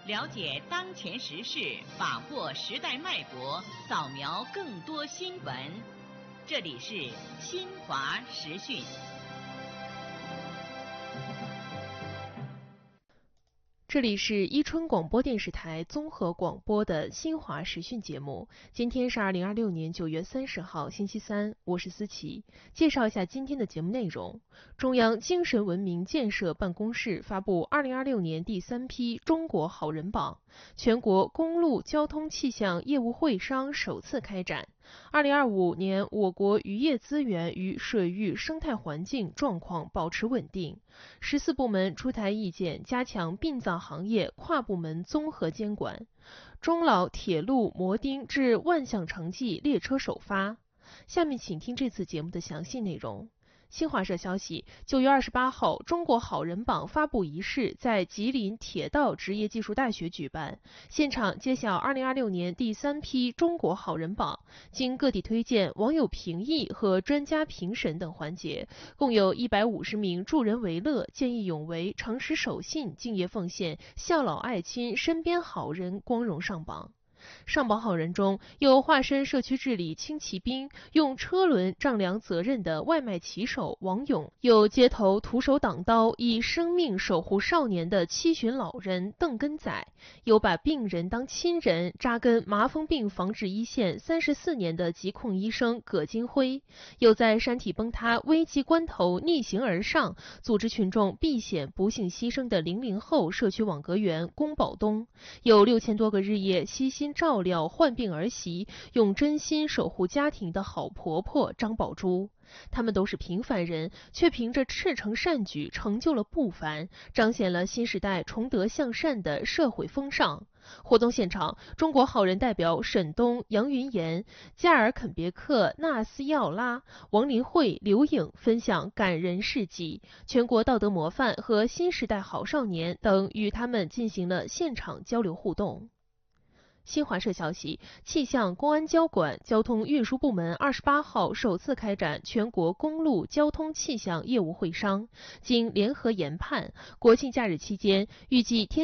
了解当前时事，把握时代脉搏，扫描更多新闻。这里是新华时讯。 这里是伊春广播电视台综合广播的新华时讯节目。今天是2026年9月30号，星期三，我是思琪。介绍一下今天的节目内容。中央精神文明建设办公室发布2026年第3批中国好人榜，全国公路交通气象业务会商首次开展。2025年，我国渔业资源与水域生态环境状况保持稳定。14部门出台意见，加强殡葬行业跨部门综合监管。中老铁路摩钉至万象城际列车首发。下面请听这次节目的详细内容。新华社消息，9月28号，中国好人榜发布仪式在吉林铁道职业技术大学举办，现场揭晓2026年第3批中国好人榜，经各地推荐、网友评议和专家评审等环节，共有150名助人为乐、见义勇为、诚实守信、敬业奉献、孝老爱亲、身边好人光荣上榜。上榜好人中有化身社区治理轻骑兵，用车轮丈量责任的外卖骑手王勇，有街头徒手挡刀以生命守护少年的七旬老人邓根仔，有把病人当亲人扎根麻风病防治一线34年的疾控医生葛金辉，有在山体崩塌危急关头逆行而上组织群众避险不幸牺牲的00后社区网格员龚宝东，有6000多个日夜悉心照料患病儿媳，用真心守护家庭的好婆婆张宝珠。他们都是平凡人，却凭着赤诚善举成就了不凡，彰显了新时代崇德向善的社会风尚。活动现场，中国好人代表沈东、杨云岩、加尔肯别克、纳斯耀拉、王林慧、刘颖分享感人事迹，全国道德模范和新时代好少年等与他们进行了现场交流互动。新华社消息，气象、公安交管、交通运输部门28号首次开展全国公路交通气象业务会商，经联合研判，国庆假日期间预计